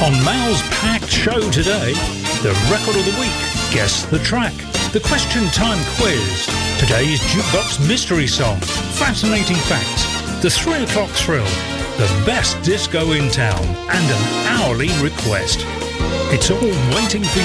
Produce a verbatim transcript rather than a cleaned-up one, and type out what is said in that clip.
On Mal's packed show today, the record of the week, guess the track, the question time quiz, today's jukebox mystery song, fascinating facts, the three o'clock thrill, the best disco in town, and an hourly request. It's all waiting for you.